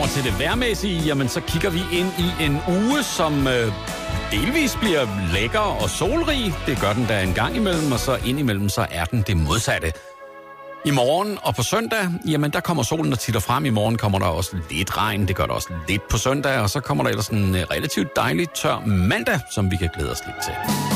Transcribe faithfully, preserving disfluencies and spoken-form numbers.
kommer til det vejrmæssige, jamen så kigger vi ind i en uge, som øh, delvis bliver lækker og solrig. Det gør den da en gang imellem, og så indimellem så er den det modsatte. I morgen og på søndag, jamen der kommer solen og titter frem. I morgen kommer der også lidt regn, det gør der også lidt på søndag, og så kommer der ellers en relativt dejlig tør mandag, som vi kan glæde os lidt til.